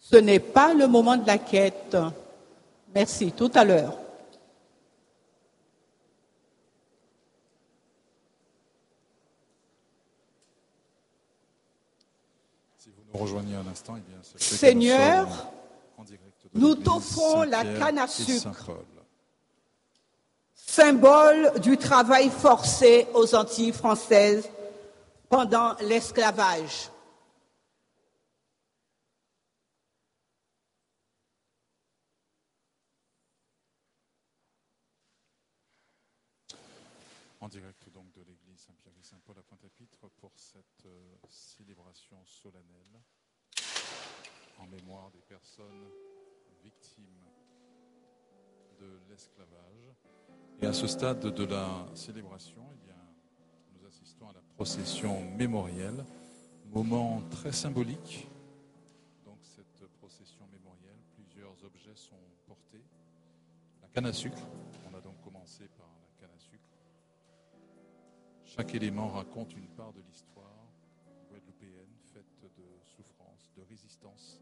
Ce n'est pas le moment de la quête. Merci, tout à l'heure. Si vous nous rejoignez un instant, eh bien, Seigneur, en direct de nous l'église t'offrons la Saint-Pierre canne à et sucre, Saint-Paul. symbole du travail forcé aux Antilles françaises pendant l'esclavage. En direct donc de l'église Saint-Pierre et Saint-Paul à Pointe-à-Pitre pour cette célébration solennelle en mémoire des personnes victimes de l'esclavage. Et à ce stade de la célébration, eh bien, nous assistons à la procession mémorielle, moment très symbolique. Donc cette procession mémorielle, plusieurs objets sont portés. La canne à sucre, on a donc commencé par la canne à sucre. Chaque élément raconte une part de l'histoire guadeloupéenne, faite de souffrance, de résistance.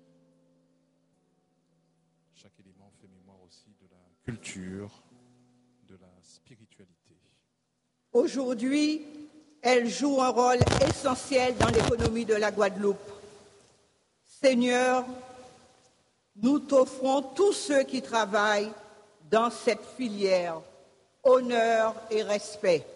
Chaque élément fait mémoire aussi de la culture, de la spiritualité. Aujourd'hui, elle joue un rôle essentiel dans l'économie de la Guadeloupe. Seigneur, nous t'offrons tous ceux qui travaillent dans cette filière, honneur et respect.